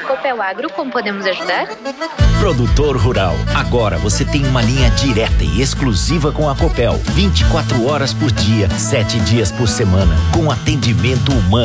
Copel Agro, como podemos ajudar? Produtor rural, agora você tem uma linha direta e exclusiva com a Copel, 24 horas por dia, 7 dias por semana, com atendimento humano